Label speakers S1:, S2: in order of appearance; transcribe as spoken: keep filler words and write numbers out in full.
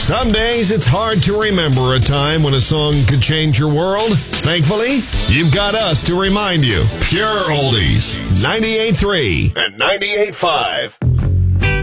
S1: Some days it's hard to remember a time when a song could change your world. Thankfully, you've got us to remind you. Pure Oldies, ninety-eight point three and ninety-eight point five.